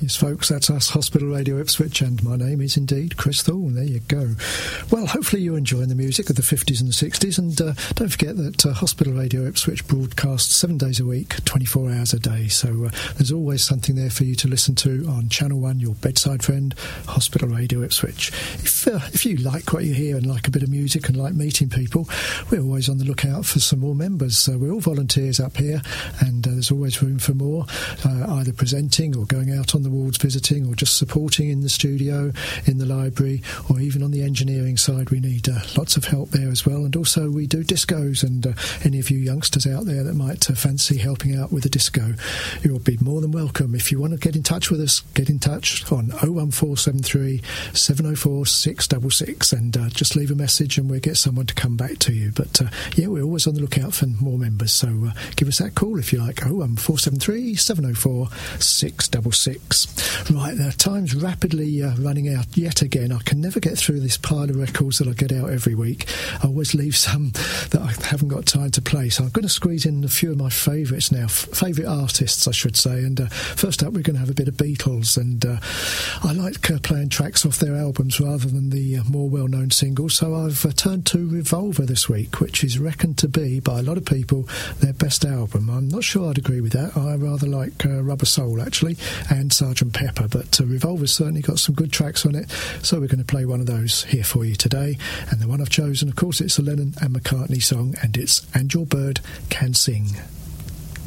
Yes, folks, that's us, Hospital Radio Ipswich, and my name is indeed Chris Thorne. There you go. Well, hopefully you're enjoying the music of the 50s and the 60s, and don't forget that Hospital Radio Ipswich broadcasts 7 days a week, 24 hours a day, so there's always something there for you to listen to on Channel 1, your bedside friend, Hospital Radio Ipswich. If you like what you hear and like a bit of music and like meeting people, we're always on the lookout for some more members. So we're all volunteers up here, and there's always room for more, either presenting or going out on the wards visiting, or just supporting in the studio, in the library, or even on the engineering side. We need lots of help there as well. And also we do discos, and any of you youngsters out there that might fancy helping out with a disco, you'll be more than welcome. If you want to get in touch with us, get in touch on 01473 704 666, and just leave a message and we'll get someone to come back to you. But yeah, we're always on the lookout for more members, so give us that call if you like. 01473 704 666. Right, now time's rapidly running out yet again. I can never get through this pile of records that I get out every week. I always leave some that I haven't got time to play, so I'm going to squeeze in a few of my favourites now, favourite artists I should say. And first up we're going to have a bit of Beatles, and I like playing tracks off their albums rather than the more well-known singles, so I've turned to Revolver this week, which is reckoned to be, by a lot of people, their best album. I'm not sure I'd agree with that. I rather like Rubber Soul actually, and Sgt. Pepper, but Revolver's certainly got some good tracks on it, so we're going to play one of those here for you today. And the one I've chosen, of course, it's a Lennon and McCartney song, and it's And Your Bird Can Sing.